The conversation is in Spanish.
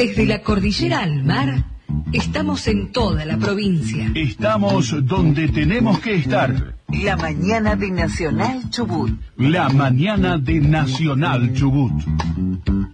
Desde la cordillera al mar, estamos en toda la provincia. Estamos donde tenemos que estar. La mañana de Nacional Chubut. La mañana de Nacional Chubut.